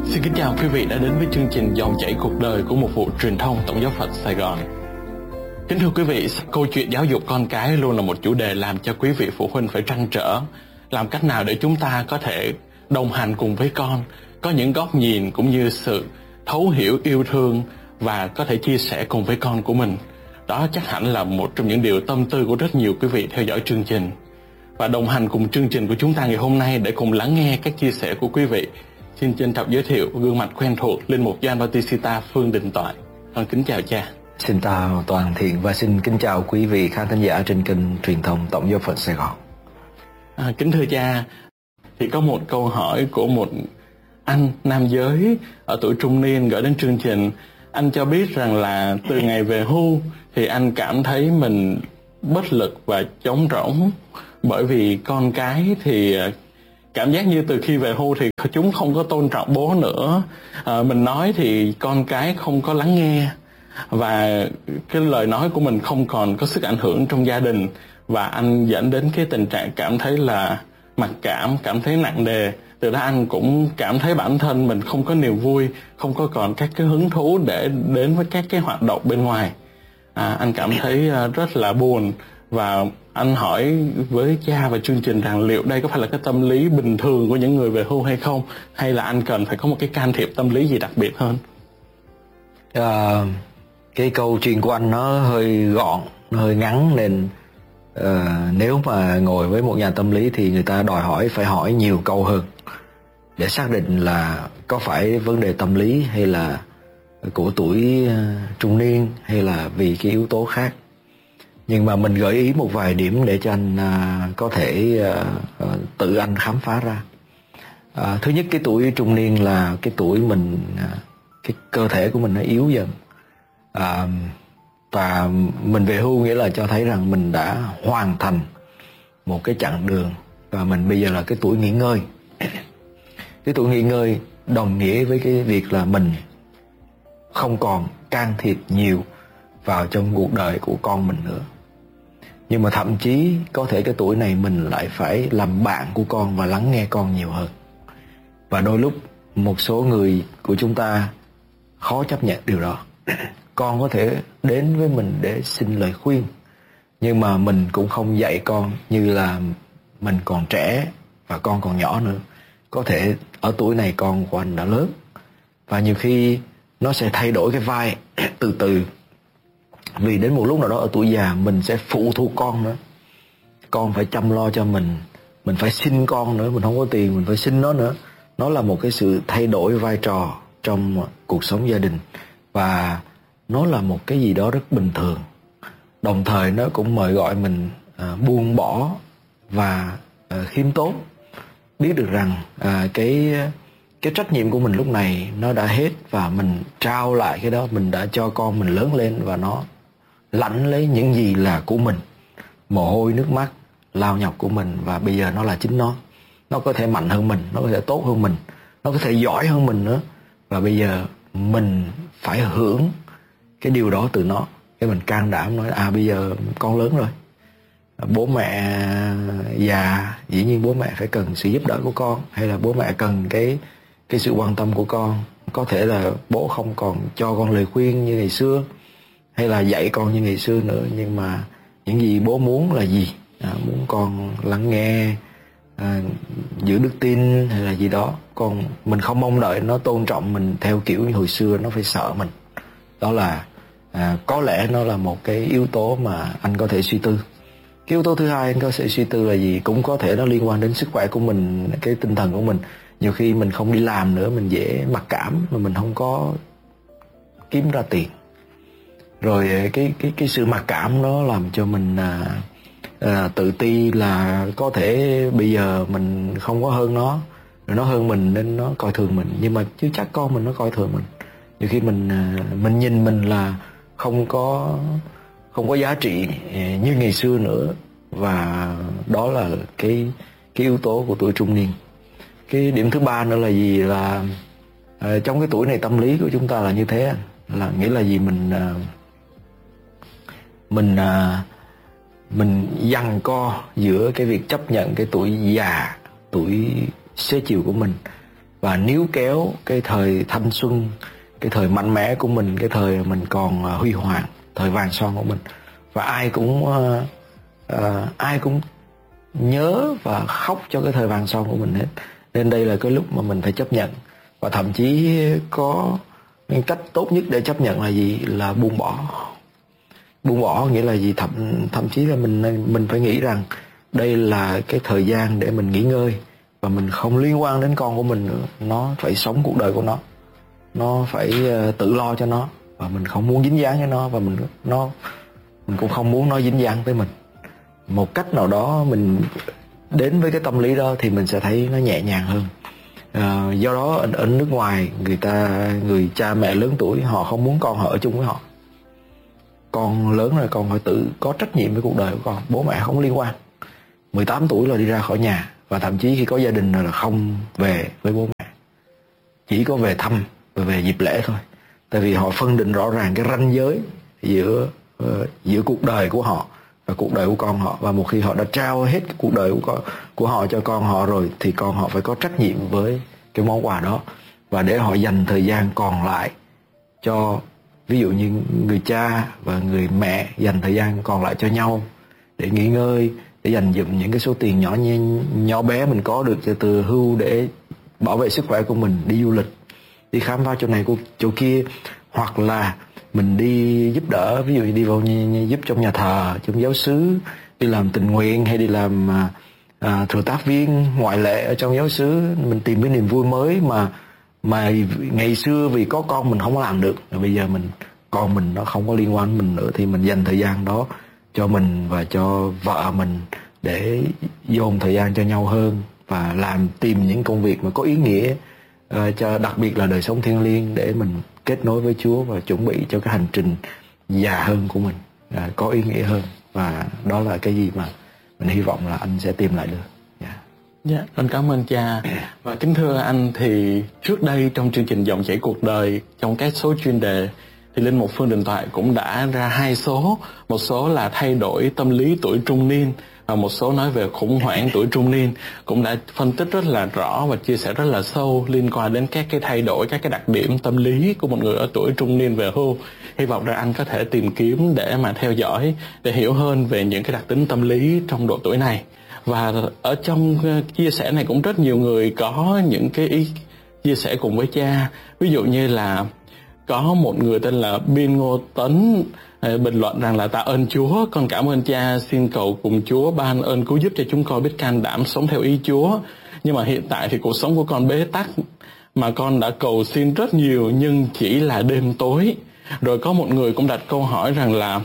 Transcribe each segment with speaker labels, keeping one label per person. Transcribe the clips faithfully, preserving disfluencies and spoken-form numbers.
Speaker 1: Xin kính chào quý vị đã đến với chương trình Dòng chảy cuộc đời của một vụ truyền thông Tổng giáo phận Sài Gòn. Kính thưa quý vị, câu chuyện giáo dục con cái luôn là một chủ đề làm cho quý vị phụ huynh phải trăn trở. Làm cách nào để chúng ta có thể đồng hành cùng với con, có những góc nhìn cũng như sự thấu hiểu, yêu thương và có thể chia sẻ cùng với con của mình. Đó chắc hẳn là một trong những điều tâm tư của rất nhiều quý vị theo dõi chương trình. Và đồng hành cùng chương trình của chúng ta ngày hôm nay để cùng lắng nghe các chia sẻ của quý vị, xin trân trọng giới thiệu gương mặt quen thuộc linh mục Gioan Bautista Phương Đình Toại. Con kính chào cha.
Speaker 2: Xin chào toàn thiện và xin kính chào quý vị khán thính giả trên kênh truyền thông Tổng giáo phận Sài Gòn.
Speaker 1: À, kính thưa cha, thì có một câu hỏi của một anh nam giới ở tuổi trung niên gửi đến chương trình. Anh cho biết rằng là từ ngày về hưu thì anh cảm thấy mình bất lực và trống rỗng, bởi vì con cái thì cảm giác như từ khi về hưu thì chúng không có tôn trọng bố nữa. À, mình nói thì con cái không có lắng nghe, và cái lời nói của mình không còn có sức ảnh hưởng trong gia đình, và anh dẫn đến cái tình trạng cảm thấy là mặc cảm, cảm thấy nặng nề. Từ đó anh cũng cảm thấy bản thân mình không có niềm vui, không có còn các cái hứng thú để đến với các cái hoạt động bên ngoài. À, anh cảm thấy rất là buồn, và anh hỏi với cha và chương trình rằng liệu đây có phải là cái tâm lý bình thường của những người về hưu hay không, hay là anh cần phải có một cái can thiệp tâm lý gì đặc biệt hơn?
Speaker 2: À, cái câu chuyện của anh nó hơi gọn, nó hơi ngắn, nên uh, nếu mà ngồi với một nhà tâm lý thì người ta đòi hỏi phải hỏi nhiều câu hơn để xác định là có phải vấn đề tâm lý hay là của tuổi uh, trung niên hay là vì cái yếu tố khác. Nhưng mà mình gợi ý một vài điểm để cho anh uh, có thể uh, uh, tự anh khám phá ra. Uh, thứ nhất, cái tuổi trung niên là cái tuổi mình uh, cái cơ thể của mình nó yếu dần. Uh, và mình về hưu nghĩa là cho thấy rằng mình đã hoàn thành một cái chặng đường, và mình bây giờ là cái tuổi nghỉ ngơi. Cái tuổi nghỉ ngơi đồng nghĩa với cái việc là mình không còn can thiệp nhiều vào trong cuộc đời của con mình nữa. Nhưng mà thậm chí có thể cái tuổi này mình lại phải làm bạn của con và lắng nghe con nhiều hơn. Và đôi lúc một số người của chúng ta khó chấp nhận điều đó. Con có thể đến với mình để xin lời khuyên, nhưng mà mình cũng không dạy con như là mình còn trẻ và con còn nhỏ nữa. Có thể ở tuổi này con của anh đã lớn, và nhiều khi nó sẽ thay đổi cái vai từ từ. Vì đến một lúc nào đó ở tuổi già mình sẽ phụ thuộc con nữa. Con phải chăm lo cho mình, mình phải xin con nữa, mình không có tiền mình phải xin nó nữa. Nó là một cái sự thay đổi vai trò trong cuộc sống gia đình, và nó là một cái gì đó rất bình thường. Đồng thời nó cũng mời gọi mình à, buông bỏ và à, khiêm tốn, biết được rằng à, cái cái trách nhiệm của mình lúc này nó đã hết, và mình trao lại cái đó. Mình đã cho con mình lớn lên và nó lãnh lấy những gì là của mình, mồ hôi nước mắt lao nhọc của mình, và bây giờ nó là chính nó. Nó có thể mạnh hơn mình, nó có thể tốt hơn mình, nó có thể giỏi hơn mình nữa, và bây giờ mình phải hưởng cái điều đó từ nó. Cái mình can đảm nói à bây giờ con lớn rồi, bố mẹ già, dĩ nhiên bố mẹ phải cần sự giúp đỡ của con, hay là bố mẹ cần cái cái sự quan tâm của con. Có thể là bố không còn cho con lời khuyên như ngày xưa, hay là dạy con như ngày xưa nữa, nhưng mà những gì bố muốn là gì? À, muốn con lắng nghe, à, giữ đức tin hay là gì đó. Còn mình không mong đợi nó tôn trọng mình theo kiểu như hồi xưa nó phải sợ mình. Đó là à, có lẽ nó là một cái yếu tố mà anh có thể suy tư. Cái yếu tố thứ hai anh có thể suy tư là gì? Cũng có thể nó liên quan đến sức khỏe của mình, cái tinh thần của mình. Nhiều khi mình không đi làm nữa, mình dễ mặc cảm mà mình không có kiếm ra tiền. Rồi cái cái cái sự mặc cảm nó làm cho mình à, à, tự ti là có thể bây giờ mình không có hơn nó, rồi nó hơn mình nên nó coi thường mình. Nhưng mà chứ chắc con mình nó coi thường mình. Nhiều khi mình mình nhìn mình là không có không có giá trị như ngày xưa nữa, và đó là cái cái yếu tố của tuổi trung niên. Cái điểm thứ ba nữa là gì? Là à, trong cái tuổi này tâm lý của chúng ta là như thế, là nghĩa là gì? Mình à, mình à, mình giằng co giữa cái việc chấp nhận cái tuổi già, tuổi xế chiều của mình, và níu kéo cái thời thanh xuân, cái thời mạnh mẽ của mình, cái thời mình còn huy hoàng, thời vàng son của mình. Và ai cũng uh, uh, ai cũng nhớ và khóc cho cái thời vàng son của mình hết. Nên đây là cái lúc mà mình phải chấp nhận. Và thậm chí có cách tốt nhất để chấp nhận là gì? Là buông bỏ. Buông bỏ nghĩa là gì? Thậm thậm chí là mình mình phải nghĩ rằng đây là cái thời gian để mình nghỉ ngơi, và mình không liên quan đến con của mình nữa. Nó phải sống cuộc đời của nó, nó phải uh, tự lo cho nó, và mình không muốn dính dáng với nó, và mình nó mình cũng không muốn nó dính dáng tới mình. Một cách nào đó mình đến với cái tâm lý đó thì mình sẽ thấy nó nhẹ nhàng hơn. À, do đó ở, ở nước ngoài, người ta người cha mẹ lớn tuổi họ không muốn con họ ở chung với họ. Con lớn rồi con phải tự có trách nhiệm với cuộc đời của con, bố mẹ không liên quan. mười tám tuổi là đi ra khỏi nhà, và thậm chí khi có gia đình rồi là không về với bố mẹ, chỉ có về thăm và về dịp lễ thôi. Tại vì họ phân định rõ ràng cái ranh giới giữa uh, giữa cuộc đời của họ và cuộc đời của con họ. Và một khi họ đã trao hết cái cuộc đời của, con, của họ cho con họ rồi, thì con họ phải có trách nhiệm với cái món quà đó, và để họ dành thời gian còn lại cho, ví dụ như người cha và người mẹ dành thời gian còn lại cho nhau để nghỉ ngơi, để dành dụm những cái số tiền nhỏ nhỏ bé mình có được từ hưu để bảo vệ sức khỏe của mình, đi du lịch, đi khám phá chỗ này chỗ kia, hoặc là mình đi giúp đỡ, ví dụ như đi vào giúp trong nhà thờ, trong giáo xứ, đi làm tình nguyện, hay đi làm à, thừa tác viên ngoại lệ ở trong giáo xứ. Mình tìm cái niềm vui mới mà mà ngày xưa vì có con mình không có làm được, rồi bây giờ mình con mình nó không có liên quan đến mình nữa, thì mình dành thời gian đó cho mình và cho vợ mình để dồn thời gian cho nhau hơn, và làm tìm những công việc mà có ý nghĩa, uh, cho đặc biệt là đời sống thiêng liêng, để mình kết nối với Chúa và chuẩn bị cho cái hành trình già hơn của mình uh, có ý nghĩa hơn. Và đó là cái gì mà mình hy vọng là anh sẽ tìm lại được. Yeah.
Speaker 1: Dạ, con cảm ơn cha. Và kính thưa anh, thì trước đây trong chương trình Dòng Chảy Cuộc Đời, trong các số chuyên đề, thì Linh Mục Phương Đình Toại cũng đã ra hai số. Một số là thay đổi tâm lý tuổi trung niên, và một số nói về khủng hoảng tuổi trung niên. Cũng đã phân tích rất là rõ và chia sẻ rất là sâu liên quan đến các cái thay đổi, các cái đặc điểm tâm lý của một người ở tuổi trung niên về hưu. Hy vọng rằng anh có thể tìm kiếm để mà theo dõi, để hiểu hơn về những cái đặc tính tâm lý trong độ tuổi này. Và ở trong chia sẻ này cũng rất nhiều người có những cái ý chia sẻ cùng với cha. Ví dụ như là có một người tên là Biên Ngô Tấn bình luận rằng là: tạ ơn Chúa, con cảm ơn cha, xin cầu cùng Chúa ban ơn cứu giúp cho chúng con biết can đảm sống theo ý Chúa. Nhưng mà hiện tại thì cuộc sống của con bế tắc, mà con đã cầu xin rất nhiều nhưng chỉ là đêm tối. Rồi có một người cũng đặt câu hỏi rằng là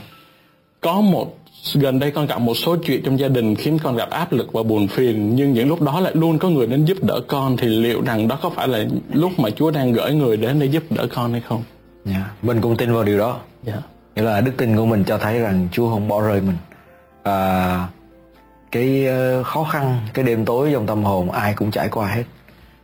Speaker 1: có một gần đây con gặp một số chuyện trong gia đình khiến con gặp áp lực và buồn phiền, nhưng những lúc đó lại luôn có người đến giúp đỡ con. Thì liệu rằng đó có phải là lúc mà Chúa đang gửi người đến để giúp đỡ con hay không?
Speaker 2: Yeah. Mình cũng tin vào điều đó.
Speaker 1: Yeah.
Speaker 2: Nghĩa là đức tin của mình cho thấy rằng Chúa không bỏ rơi mình. À, cái khó khăn, cái đêm tối trong tâm hồn ai cũng trải qua hết.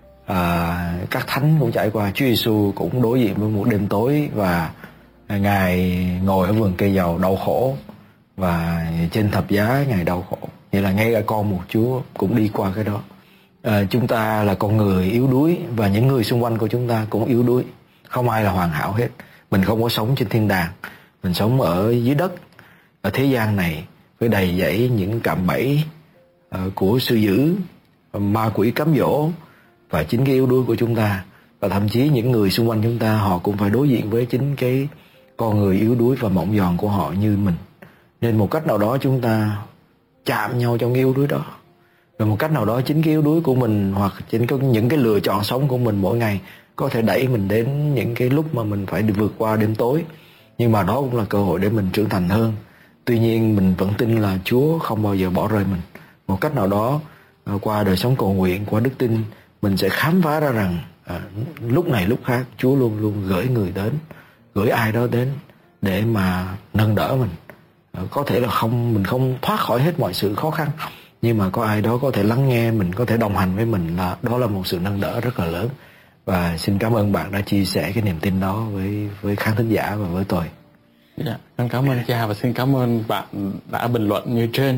Speaker 2: À, các thánh cũng trải qua. Chúa Giêsu cũng đối diện với một đêm tối, và Ngài ngồi ở vườn cây dầu đau khổ, và trên thập giá Ngài đau khổ. Vậy là ngay cả con một Chúa cũng đi qua cái đó. À, chúng ta là con người yếu đuối, và những người xung quanh của chúng ta cũng yếu đuối. Không ai là hoàn hảo hết. Mình không có sống trên thiên đàng, mình sống ở dưới đất, ở thế gian này, với đầy dẫy những cạm bẫy uh, của sư dữ, ma quỷ cám dỗ, và chính cái yếu đuối của chúng ta. Và thậm chí những người xung quanh chúng ta, họ cũng phải đối diện với chính cái con người yếu đuối và mỏng giòn của họ như mình. Nên một cách nào đó chúng ta chạm nhau trong cái yếu đuối đó. Và một cách nào đó chính cái yếu đuối của mình, hoặc chính những cái lựa chọn sống của mình mỗi ngày, có thể đẩy mình đến những cái lúc mà mình phải vượt qua đêm tối. Nhưng mà đó cũng là cơ hội để mình trưởng thành hơn. Tuy nhiên mình vẫn tin là Chúa không bao giờ bỏ rơi mình. Một cách nào đó, qua đời sống cầu nguyện, qua đức tin, mình sẽ khám phá ra rằng à, lúc này lúc khác Chúa luôn luôn gửi người đến, gửi ai đó đến để mà nâng đỡ mình. À, có thể là không mình không thoát khỏi hết mọi sự khó khăn, nhưng mà có ai đó có thể lắng nghe mình, có thể đồng hành với mình, là đó là một sự nâng đỡ rất là lớn. Và xin cảm ơn bạn đã chia sẻ cái niềm tin đó với với khán thính giả và với tôi.
Speaker 1: Dạ, con cảm ơn cha, và xin cảm ơn bạn đã bình luận như trên.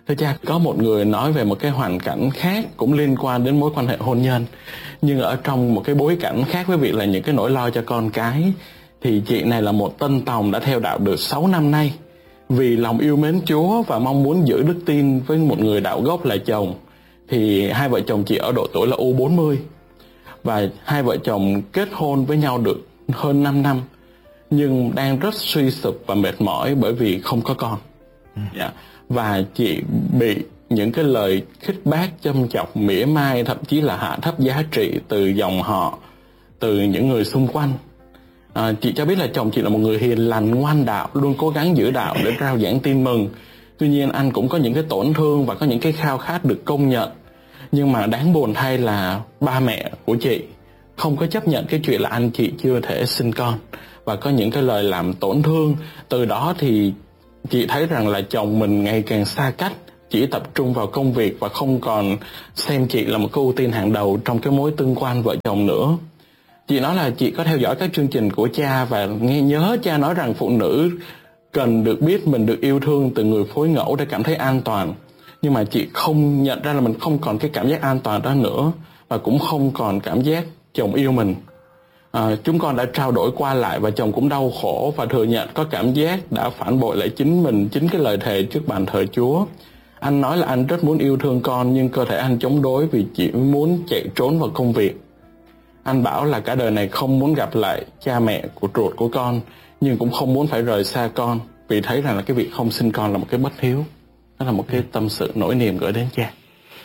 Speaker 1: Thưa cha, có một người nói về một cái hoàn cảnh khác cũng liên quan đến mối quan hệ hôn nhân, nhưng ở trong một cái bối cảnh khác với việc là những cái nỗi lo cho con cái. Thì chị này là một tân tòng đã theo đạo được sáu năm nay. Vì lòng yêu mến Chúa và mong muốn giữ đức tin với một người đạo gốc là chồng, thì hai vợ chồng chị ở độ tuổi là u bốn mươi. Và hai vợ chồng kết hôn với nhau được hơn năm năm, nhưng đang rất suy sụp và mệt mỏi bởi vì không có con. Ừ. Yeah. Và chị bị những cái lời khích bác, châm chọc, mỉa mai, thậm chí là hạ thấp giá trị từ dòng họ, từ những người xung quanh. À, chị cho biết là chồng chị là một người hiền lành, ngoan đạo, luôn cố gắng giữ đạo để rao giảng tin mừng. Tuy nhiên anh cũng có những cái tổn thương và có những cái khao khát được công nhận. Nhưng mà đáng buồn thay là ba mẹ của chị không có chấp nhận cái chuyện là anh chị chưa thể sinh con, và có những cái lời làm tổn thương. Từ đó thì chị thấy rằng là chồng mình ngày càng xa cách, chỉ tập trung vào công việc và không còn xem chị là một cái ưu tiên hàng đầu trong cái mối tương quan vợ chồng nữa. Chị nói là chị có theo dõi các chương trình của cha và nghe nhớ cha nói rằng phụ nữ cần được biết mình được yêu thương từ người phối ngẫu để cảm thấy an toàn. Nhưng mà chị không nhận ra là mình không còn cái cảm giác an toàn đó nữa, và cũng không còn cảm giác chồng yêu mình. À, chúng con đã trao đổi qua lại và chồng cũng đau khổ và thừa nhận có cảm giác đã phản bội lại chính mình, chính cái lời thề trước bàn thờ Chúa. Anh nói là anh rất muốn yêu thương con, nhưng cơ thể anh chống đối vì chỉ muốn chạy trốn vào công việc. Anh bảo là cả đời này không muốn gặp lại cha mẹ của ruột của con, nhưng cũng không muốn phải rời xa con, vì thấy rằng là cái việc không sinh con là một cái bất hiếu. Đó là một cái tâm sự nỗi niềm gửi đến cha.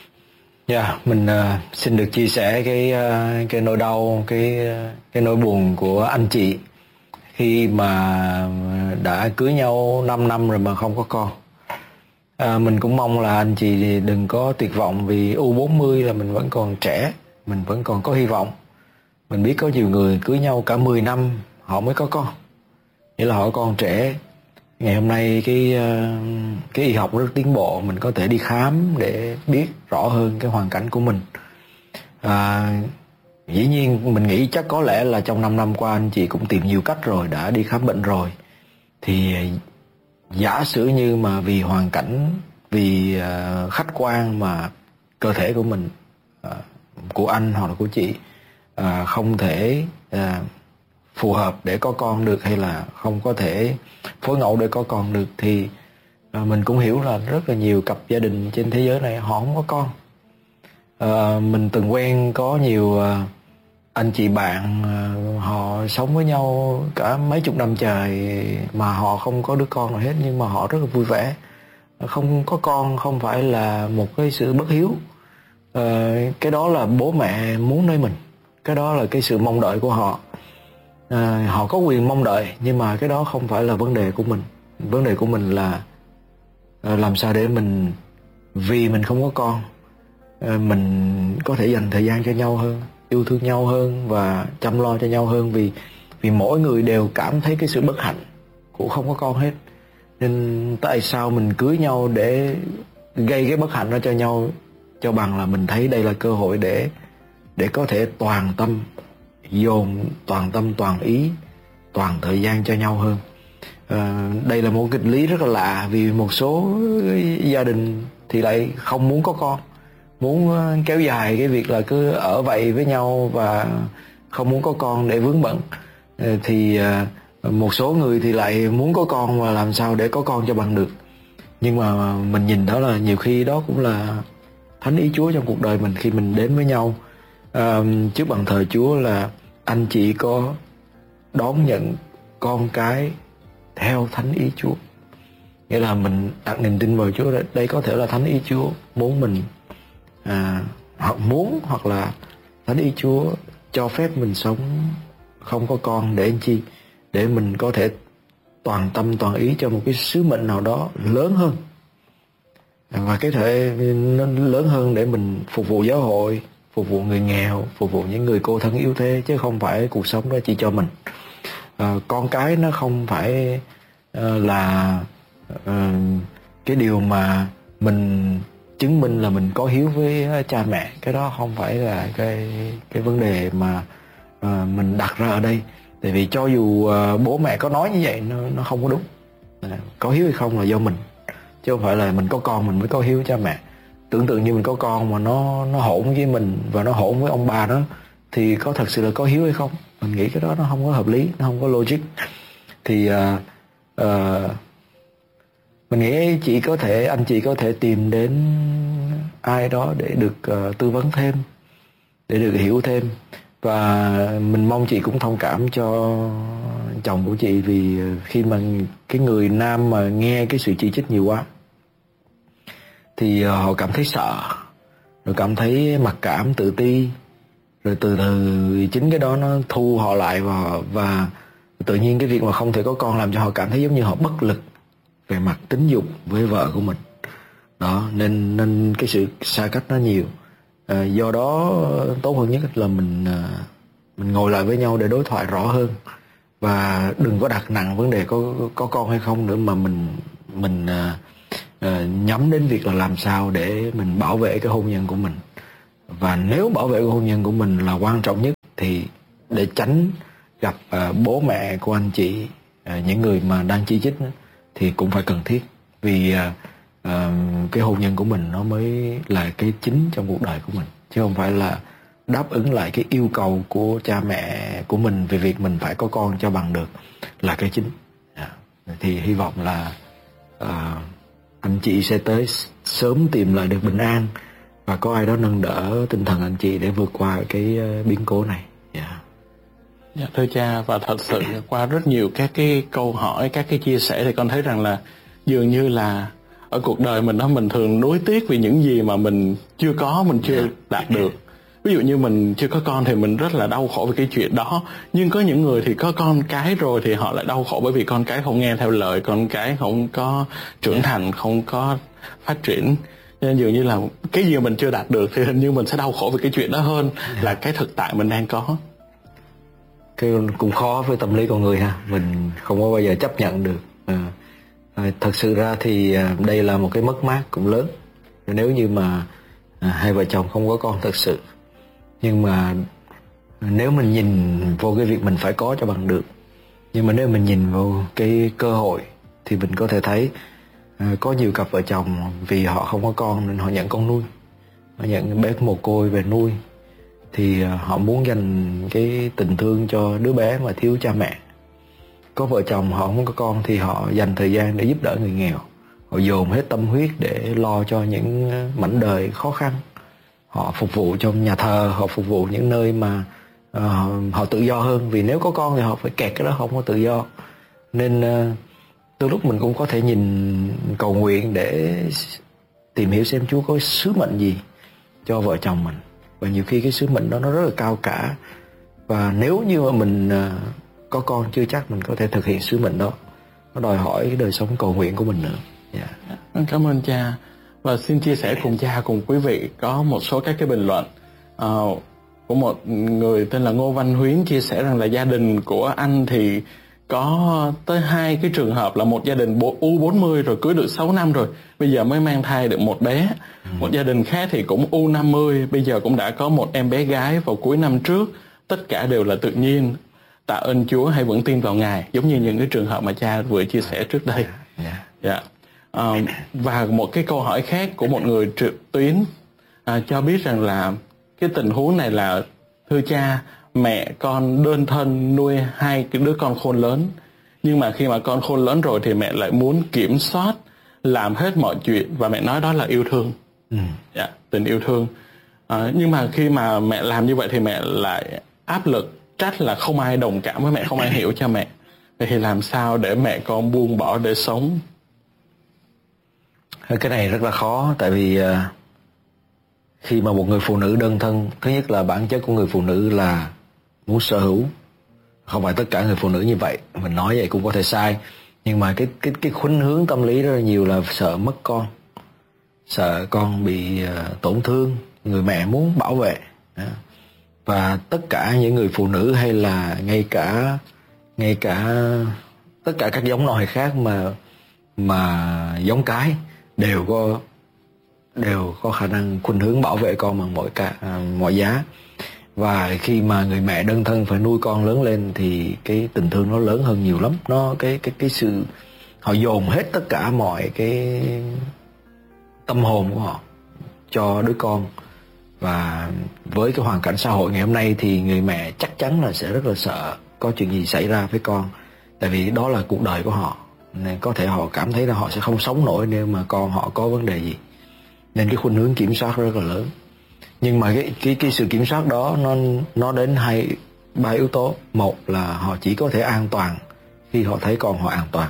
Speaker 2: Dạ, yeah, mình uh, xin được chia sẻ cái uh, cái nỗi đau, cái cái nỗi buồn của anh chị khi mà đã cưới nhau năm năm rồi mà không có con. Uh, mình cũng mong là anh chị đừng có tuyệt vọng, vì u bốn mươi là mình vẫn còn trẻ, mình vẫn còn có hy vọng. Mình biết có nhiều người cưới nhau cả mười năm họ mới có con, nghĩa là họ còn trẻ. Ngày hôm nay cái cái y học rất tiến bộ, mình có thể đi khám để biết rõ hơn cái hoàn cảnh của mình. À, dĩ nhiên mình nghĩ chắc có lẽ là trong năm năm qua anh chị cũng tìm nhiều cách rồi, đã đi khám bệnh rồi. Thì giả sử như mà vì hoàn cảnh, vì uh, khách quan mà cơ thể của mình, uh, của anh hoặc là của chị uh, không thể uh, phù hợp để có con được, hay là không có thể phối ngẫu để có con được, thì à, mình cũng hiểu là rất là nhiều cặp gia đình trên thế giới này họ không có con. À, mình từng quen có nhiều à, anh chị bạn à, họ sống với nhau cả mấy chục năm trời mà họ không có đứa con nào hết, nhưng mà họ rất là vui vẻ. Không có con không phải là một cái sự bất hiếu, à, cái đó là bố mẹ muốn nơi mình, cái đó là cái sự mong đợi của họ. À, họ có quyền mong đợi, nhưng mà cái đó không phải là vấn đề của mình. Vấn đề của mình là à, làm sao để mình, vì mình không có con, à, mình có thể dành thời gian cho nhau hơn, yêu thương nhau hơn và chăm lo cho nhau hơn. Vì vì mỗi người đều cảm thấy cái sự bất hạnh của không có con hết, nên tại sao mình cưới nhau để gây cái bất hạnh đó cho nhau, cho bằng là mình thấy đây là cơ hội để để có thể toàn tâm, dồn toàn tâm toàn ý, toàn thời gian cho nhau hơn. À, đây là một nghịch lý rất là lạ, vì một số gia đình thì lại không muốn có con, muốn kéo dài cái việc là cứ ở vậy với nhau và không muốn có con để vướng bận. À, thì à, một số người thì lại muốn có con và làm sao để có con cho bằng được. Nhưng mà mình nhìn đó là nhiều khi đó cũng là thánh ý Chúa trong cuộc đời mình. Khi mình đến với nhau à, trước bàn thờ Chúa, là anh chị có đón nhận con cái theo thánh ý Chúa, nghĩa là mình đặt niềm tin vào Chúa. Đây có thể là thánh ý Chúa muốn mình à, hoặc muốn hoặc là thánh ý Chúa cho phép mình sống không có con, để anh chi, để mình có thể toàn tâm toàn ý cho một cái sứ mệnh nào đó lớn hơn, và cái thể nó lớn hơn để mình phục vụ giáo hội, phục vụ người nghèo, phục vụ những người cô thân yếu thế, chứ không phải cuộc sống đó chỉ cho mình. À, con cái nó không phải à, là à, cái điều mà mình chứng minh là mình có hiếu với cha mẹ. Cái đó không phải là cái cái vấn đề mà à, mình đặt ra ở đây. Tại vì cho dù à, bố mẹ có nói như vậy, nó, nó không có đúng. À, có hiếu hay không là do mình. chứ không phải là mình có con mình mới có hiếu cha mẹ. Tưởng tượng như mình có con mà nó nó hỗn với mình và nó hỗn với ông bà đó thì có thật sự là có hiếu hay không? Mình nghĩ cái đó nó không có hợp lý, nó không có logic. Thì uh, uh, mình nghĩ chị có thể anh chị có thể tìm đến ai đó để được uh, tư vấn thêm, để được hiểu thêm. Và mình mong chị cũng thông cảm cho chồng của chị, vì khi mà cái người nam mà nghe cái sự chỉ trích nhiều quá thì họ cảm thấy sợ, rồi cảm thấy mặc cảm, tự ti, rồi từ từ chính cái đó nó thu họ lại, và, và tự nhiên cái việc mà không thể có con làm cho họ cảm thấy giống như họ bất lực về mặt tính dục với vợ của mình đó, nên nên cái sự xa cách nó nhiều. À, do đó tốt hơn nhất là mình mình ngồi lại với nhau để đối thoại rõ hơn, và đừng có đặt nặng vấn đề có có con hay không nữa, mà mình mình à, à, nhắm đến việc là làm sao để mình bảo vệ cái hôn nhân của mình. Và nếu bảo vệ cái hôn nhân của mình là quan trọng nhất thì để tránh gặp à, bố mẹ của anh chị, à, những người mà đang chỉ trích thì cũng phải cần thiết, vì à, à, cái hôn nhân của mình nó mới là cái chính trong cuộc đời của mình, chứ không phải là đáp ứng lại cái yêu cầu của cha mẹ của mình về việc mình phải có con cho bằng được là cái chính. À, thì hy vọng là à, anh chị sẽ tới sớm tìm lại được bình an và có ai đó nâng đỡ tinh thần anh chị để vượt qua cái uh, biến cố này. Yeah.
Speaker 1: Dạ thưa cha, và thật sự qua rất nhiều các cái câu hỏi, các cái chia sẻ thì con thấy rằng là dường như là ở cuộc đời mình đó, mình thường nuối tiếc vì những gì mà mình chưa có, mình chưa đạt được. Ví dụ như mình chưa có con thì mình rất là đau khổ vì cái chuyện đó. Nhưng có những người thì có con cái rồi thì họ lại đau khổ bởi vì con cái không nghe theo lời, con cái không có trưởng thành, không có phát triển. Nên dường như là cái gì mình chưa đạt được thì hình như mình sẽ đau khổ vì cái chuyện đó hơn là cái thực tại mình đang có.
Speaker 2: Cái cũng khó với tâm lý con người ha, mình không có bao giờ chấp nhận được. À, thật sự ra thì đây là một cái mất mát cũng lớn nếu như mà à, hai vợ chồng không có con thật sự. Nhưng mà nếu mình nhìn vô cái việc mình phải có cho bằng được, nhưng mà nếu mình nhìn vào cái cơ hội thì mình có thể thấy à, có nhiều cặp vợ chồng vì họ không có con nên họ nhận con nuôi, họ nhận bé mồ côi về nuôi, thì à, họ muốn dành cái tình thương cho đứa bé mà thiếu cha mẹ. Có vợ chồng họ không có con thì họ dành thời gian để giúp đỡ người nghèo, họ dồn hết tâm huyết để lo cho những mảnh đời khó khăn. Họ phục vụ trong nhà thờ, họ phục vụ những nơi mà uh, họ tự do hơn, vì nếu có con thì họ phải kẹt cái đó, không có tự do. Nên uh, đôi lúc mình cũng có thể nhìn cầu nguyện để tìm hiểu xem Chúa có sứ mệnh gì cho vợ chồng mình. Và nhiều khi cái sứ mệnh đó nó rất là cao cả, và nếu như mà mình uh, có con chưa chắc mình có thể thực hiện sứ mệnh đó. Nó đòi hỏi cái đời sống cầu nguyện của mình nữa. Yeah.
Speaker 1: Cảm ơn cha. Và xin chia sẻ cùng cha, cùng quý vị có một số các cái bình luận uh, của một người tên là Ngô Văn Huyến chia sẻ rằng là gia đình của anh thì có tới hai cái trường hợp là một gia đình U bốn mươi rồi cưới được sáu năm rồi, bây giờ mới mang thai được một bé. Ừ. Một gia đình khác thì cũng U năm mươi, bây giờ cũng đã có một em bé gái vào cuối năm trước. Tất cả đều là tự nhiên. Tạ ơn Chúa hay vẫn tin vào Ngài, giống như những cái trường hợp mà cha vừa chia sẻ trước đây.
Speaker 2: Yeah.
Speaker 1: Yeah. À, và một cái câu hỏi khác của một người trực tuyến à, cho biết rằng là cái tình huống này là thưa cha, mẹ con đơn thân nuôi hai cái đứa con khôn lớn, nhưng mà khi mà con khôn lớn rồi thì mẹ lại muốn kiểm soát, làm hết mọi chuyện, và mẹ nói đó là yêu thương. Ừ. Yeah, tình yêu thương. À, nhưng mà khi mà mẹ làm như vậy thì mẹ lại áp lực, trách là không ai đồng cảm với mẹ, không ai hiểu cho mẹ. Vậy thì làm sao để mẹ con buông bỏ để sống?
Speaker 2: Cái này rất là khó, tại vì uh, khi mà một người phụ nữ đơn thân, thứ nhất là bản chất của người phụ nữ là muốn sở hữu. Không phải tất cả người phụ nữ như vậy, mình nói vậy cũng có thể sai, nhưng mà cái cái cái khuynh hướng tâm lý rất là nhiều là sợ mất con, sợ con bị uh, tổn thương, người mẹ muốn bảo vệ. Uh. Và tất cả những người phụ nữ hay là ngay cả ngay cả tất cả các giống loài khác mà mà giống cái đều có đều có khả năng khuynh hướng bảo vệ con bằng mọi cả à, mọi giá. Và khi mà người mẹ đơn thân phải nuôi con lớn lên thì cái tình thương nó lớn hơn nhiều lắm. Nó cái cái cái sự họ dồn hết tất cả mọi cái tâm hồn của họ cho đứa con. Và với cái hoàn cảnh xã hội ngày hôm nay thì người mẹ chắc chắn là sẽ rất là sợ có chuyện gì xảy ra với con, tại vì đó là cuộc đời của họ, nên có thể họ cảm thấy là họ sẽ không sống nổi nếu mà con họ có vấn đề gì, nên cái khuynh hướng kiểm soát rất là lớn. Nhưng mà cái cái cái sự kiểm soát đó nó nó đến hai ba yếu tố. Một là họ chỉ có thể an toàn khi họ thấy con họ an toàn.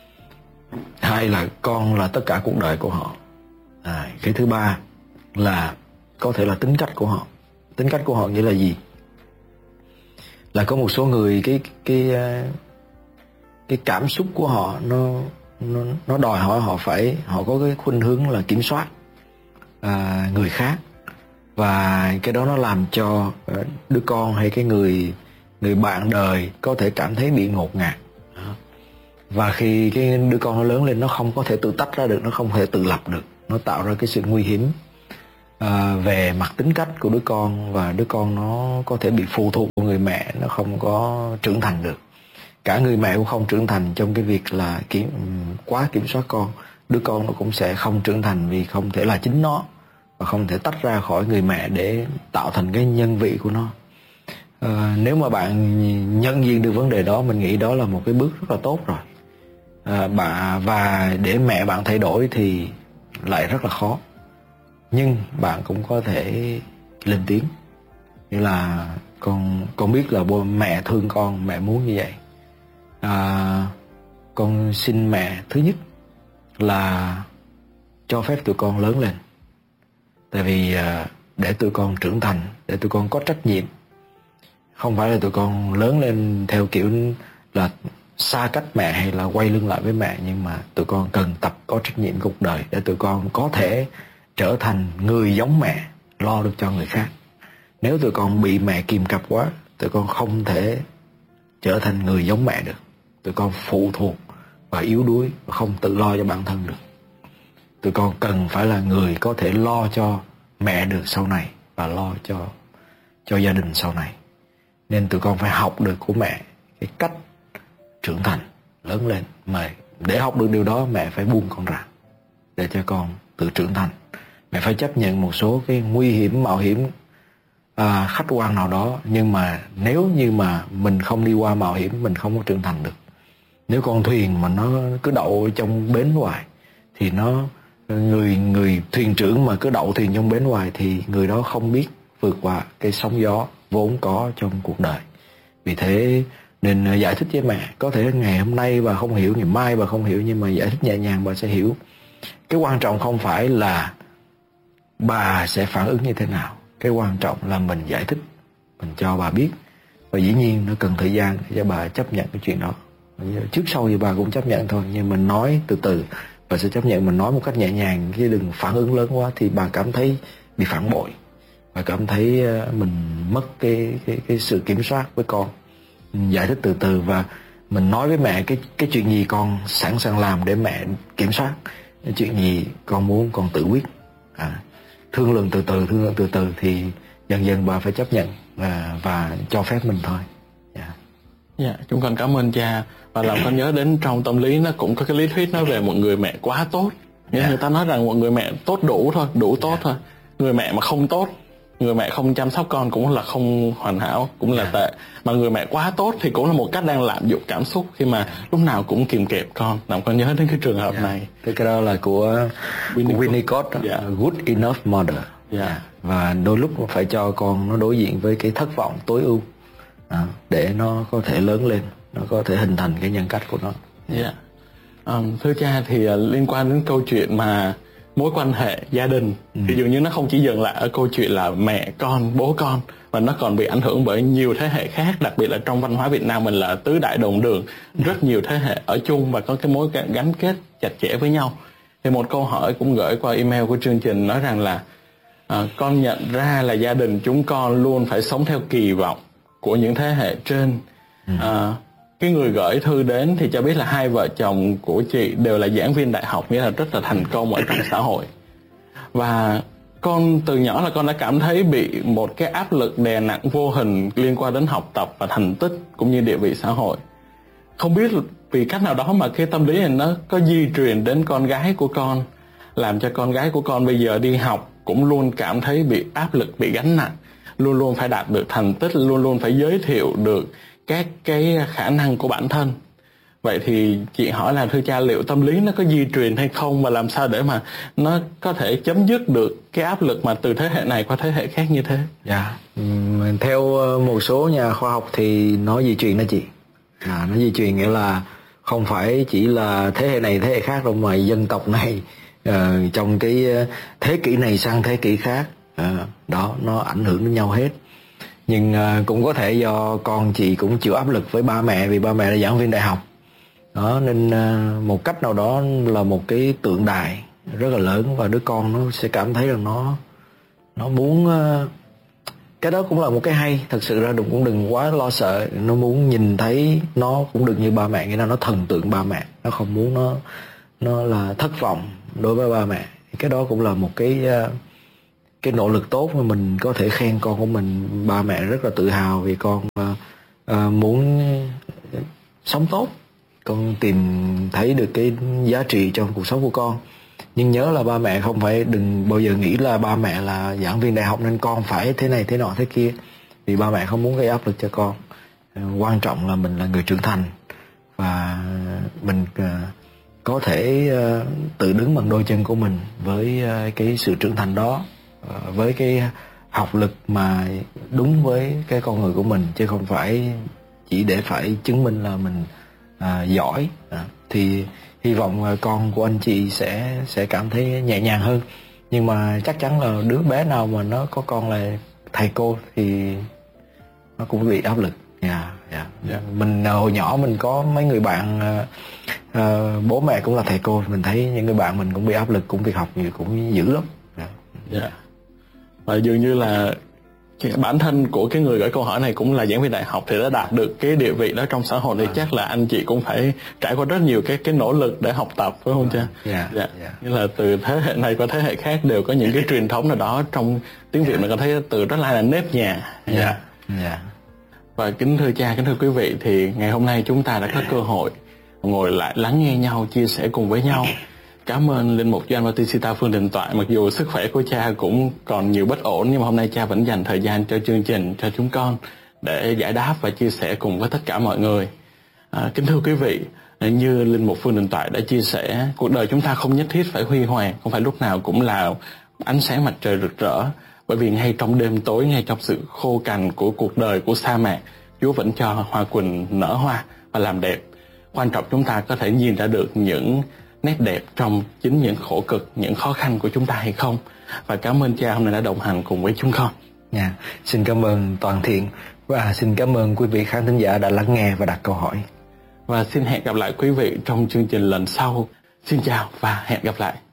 Speaker 2: Hai là con là tất cả cuộc đời của họ. À, cái thứ ba là có thể là tính cách của họ. Tính cách của họ nghĩa là gì? Là có một số người cái cái cái cảm xúc của họ nó nó nó đòi hỏi họ phải họ có cái khuynh hướng là kiểm soát à, người khác, và cái đó nó làm cho đứa con hay cái người người bạn đời có thể cảm thấy bị ngột ngạt. Và khi cái đứa con nó lớn lên, nó không có thể tự tách ra được, nó không thể tự lập được, nó tạo ra cái sự nguy hiểm à, về mặt tính cách của đứa con, và đứa con nó có thể bị phụ thuộc vào người mẹ, nó không có trưởng thành được. Cả người mẹ cũng không trưởng thành trong cái việc là kiểm, quá kiểm soát con. Đứa con nó cũng sẽ không trưởng thành vì không thể là chính nó, và không thể tách ra khỏi người mẹ để tạo thành cái nhân vị của nó. À, nếu mà bạn nhận diện được vấn đề đó, mình nghĩ đó là một cái bước rất là tốt rồi. À, bà, và để mẹ bạn thay đổi thì lại rất là khó. Nhưng bạn cũng có thể lên tiếng, như là con con biết là bố mẹ thương con, mẹ muốn như vậy. À, con xin mẹ thứ nhất là cho phép tụi con lớn lên, tại vì à, để tụi con trưởng thành, để tụi con có trách nhiệm. Không phải là tụi con lớn lên theo kiểu là xa cách mẹ hay là quay lưng lại với mẹ, nhưng mà tụi con cần tập có trách nhiệm cuộc đời để tụi con có thể trở thành người giống mẹ, lo được cho người khác. Nếu tụi con bị mẹ kìm cặp quá, tụi con không thể trở thành người giống mẹ được. Tụi con phụ thuộc và yếu đuối và không tự lo cho bản thân được. Tụi con cần phải là người có thể lo cho mẹ được sau này và lo cho cho gia đình sau này. Nên tụi con phải học được của mẹ cái cách trưởng thành, lớn lên. Mà để học được điều đó, mẹ phải buông con ra để cho con tự trưởng thành. Mẹ phải chấp nhận một số cái nguy hiểm, mạo hiểm à, khách quan nào đó. Nhưng mà nếu như mà mình không đi qua mạo hiểm, mình không có trưởng thành được. Nếu con thuyền mà nó cứ đậu trong bến hoài thì nó người người thuyền trưởng mà cứ đậu thuyền trong bến hoài thì người đó không biết vượt qua cái sóng gió vốn có trong cuộc đời. Vì thế nên giải thích với mẹ. Có thể ngày hôm nay bà không hiểu, ngày mai bà không hiểu, nhưng mà giải thích nhẹ nhàng bà sẽ hiểu. Cái quan trọng không phải là bà sẽ phản ứng như thế nào, cái quan trọng là mình giải thích, mình cho bà biết. Và dĩ nhiên nó cần thời gian để cho bà chấp nhận cái chuyện đó. Trước sau thì bà cũng chấp nhận thôi, nhưng mình nói từ từ bà sẽ chấp nhận. Mình nói một cách nhẹ nhàng, chứ đừng phản ứng lớn quá thì bà cảm thấy bị phản bội, bà cảm thấy mình mất cái cái cái sự kiểm soát với con. Mình giải thích từ từ và mình nói với mẹ cái cái chuyện gì con sẵn sàng làm để mẹ kiểm soát, cái chuyện gì con muốn con tự quyết. À, thương lượng từ từ, thương lượng từ từ thì dần dần bà phải chấp nhận và, và cho phép mình thôi. Yeah.
Speaker 1: Dạ, chúng con cảm ơn cha. Và làm con nhớ đến trong tâm lý nó cũng có cái lý thuyết nói về một người mẹ quá tốt. Nhưng yeah. người ta nói rằng một người mẹ tốt đủ thôi, đủ tốt yeah. thôi. Người mẹ mà không tốt, người mẹ không chăm sóc con cũng là không hoàn hảo, cũng là yeah. tệ. Mà người mẹ quá tốt thì cũng là một cách đang lạm dụng cảm xúc khi mà lúc nào cũng kìm kẹp con. Làm con nhớ đến cái trường hợp yeah. này.
Speaker 2: Cái cái đó là của Winnicott, yeah. Good Enough Mother.
Speaker 1: Yeah.
Speaker 2: Và đôi lúc phải cho con nó đối diện với cái thất vọng tối ưu à, để nó có thể lớn lên, nó có thể hình thành cái nhân cách của nó.
Speaker 1: Yeah. Um, thưa cha, thì uh, liên quan đến câu chuyện mà mối quan hệ gia đình ừ. thì dường như nó không chỉ dừng lại ở câu chuyện là mẹ con, bố con, mà nó còn bị ảnh hưởng bởi nhiều thế hệ khác. Đặc biệt là trong văn hóa Việt Nam mình là tứ đại đồng đường, rất nhiều thế hệ ở chung và có cái mối gắn kết chặt chẽ với nhau. Thì một câu hỏi cũng gửi qua email của chương trình nói rằng là à, con nhận ra là gia đình chúng con luôn phải sống theo kỳ vọng của những thế hệ trên. À, cái người gửi thư đến thì cho biết là hai vợ chồng của chị đều là giảng viên đại học, nghĩa là rất là thành công ở trong xã hội. Và con từ nhỏ là con đã cảm thấy bị một cái áp lực đè nặng vô hình liên quan đến học tập và thành tích cũng như địa vị xã hội. Không biết vì cách nào đó mà cái tâm lý này nó có di truyền đến con gái của con, làm cho con gái của con bây giờ đi học cũng luôn cảm thấy bị áp lực, bị gánh nặng, luôn luôn phải đạt được thành tích, luôn luôn phải giới thiệu được các cái khả năng của bản thân. Vậy thì chị hỏi là thưa cha, liệu tâm lý nó có di truyền hay không, và làm sao để mà nó có thể chấm dứt được cái áp lực mà từ thế hệ này qua thế hệ khác như thế?
Speaker 2: Dạ, yeah. Theo một số nhà khoa học thì nó di truyền đó chị. À, nó di truyền nghĩa là không phải chỉ là thế hệ này thế hệ khác đâu, mà dân tộc này uh, trong cái thế kỷ này sang thế kỷ khác, uh, đó nó ảnh hưởng đến nhau hết. Nhưng uh, cũng có thể do con chị cũng chịu áp lực với ba mẹ, vì ba mẹ là giảng viên đại học. Đó, nên uh, một cách nào đó là một cái tượng đài rất là lớn, và đứa con nó sẽ cảm thấy rằng nó nó muốn uh, cái đó cũng là một cái hay. Thật sự ra đừng cũng đừng quá lo sợ, nó muốn nhìn thấy nó cũng được như ba mẹ, nghĩa là nó thần tượng ba mẹ, nó không muốn nó nó là thất vọng đối với ba mẹ. Cái đó cũng là một cái uh, cái nỗ lực tốt mà mình có thể khen con của mình. Ba mẹ rất là tự hào vì con uh, uh, muốn sống tốt, con tìm thấy được cái giá trị trong cuộc sống của con. Nhưng nhớ là ba mẹ không phải, đừng bao giờ nghĩ là ba mẹ là giảng viên đại học nên con phải thế này thế nọ thế kia, vì ba mẹ không muốn gây áp lực cho con. Quan trọng là mình là người trưởng thành, và mình uh, có thể uh, tự đứng bằng đôi chân của mình với uh, cái sự trưởng thành đó, uh, với cái học lực mà đúng với cái con người của mình, chứ không phải chỉ để phải chứng minh là mình À, giỏi. À, thì hy vọng con của anh chị sẽ sẽ cảm thấy nhẹ nhàng hơn. Nhưng mà chắc chắn là đứa bé nào mà nó có con là thầy cô thì nó cũng bị áp lực. Yeah, yeah. Yeah. Mình hồi nhỏ mình có mấy người bạn uh, uh, bố mẹ cũng là thầy cô, mình thấy những người bạn mình cũng bị áp lực, cũng việc học nhiều cũng dữ lắm. Yeah.
Speaker 1: Yeah. Và dường như là bản thân của cái người gửi câu hỏi này cũng là giảng viên đại học thì đã đạt được cái địa vị đó trong xã hội, thì à. chắc là anh chị cũng phải trải qua rất nhiều cái cái nỗ lực để học tập, phải không cha?
Speaker 2: Dạ.
Speaker 1: Dạ. Nghĩa là từ thế hệ này qua thế hệ khác đều có những cái truyền thống nào đó. Trong tiếng Việt mình có thấy từ rất là nếp nhà.
Speaker 2: Dạ. Dạ.
Speaker 1: Và kính thưa cha, kính thưa quý vị, thì ngày hôm nay chúng ta đã có cơ hội ngồi lại lắng nghe nhau, chia sẻ cùng với nhau. Cảm ơn Linh Mục Gioan Bautista Phương Đình Toại. Mặc dù sức khỏe của cha cũng còn nhiều bất ổn, nhưng mà hôm nay cha vẫn dành thời gian cho chương trình, cho chúng con để giải đáp và chia sẻ cùng với tất cả mọi người. À, kính thưa quý vị, như Linh Mục Phương Đình Toại đã chia sẻ, cuộc đời chúng ta không nhất thiết phải huy hoàng, không phải lúc nào cũng là ánh sáng mặt trời rực rỡ. Bởi vì ngay trong đêm tối, ngay trong sự khô cằn của cuộc đời, của sa mạc, Chúa vẫn cho hoa quỳnh nở hoa và làm đẹp. Quan trọng chúng ta có thể nhìn ra được những nét đẹp trong chính những khổ cực, những khó khăn của chúng ta hay không. Và cảm ơn cha hôm nay đã đồng hành cùng với chúng con.
Speaker 2: Yeah. Xin cảm ơn Toàn Thiện, và xin cảm ơn quý vị khán thính giả đã lắng nghe và đặt câu hỏi.
Speaker 1: Và xin hẹn gặp lại quý vị trong chương trình lần sau. Xin chào và hẹn gặp lại.